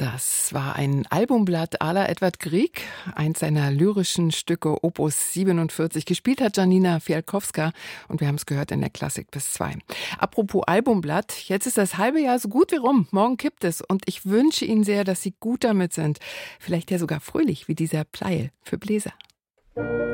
Das war ein Albumblatt à la Edvard Grieg, eins seiner lyrischen Stücke Opus 47. Gespielt hat Janina Fialkowska und wir haben es gehört in der Klassik bis 2. Apropos Albumblatt, jetzt ist das halbe Jahr so gut wie rum. Morgen kippt es und ich wünsche Ihnen sehr, dass Sie gut damit sind. Vielleicht ja sogar fröhlich wie dieser Pleil für Bläser.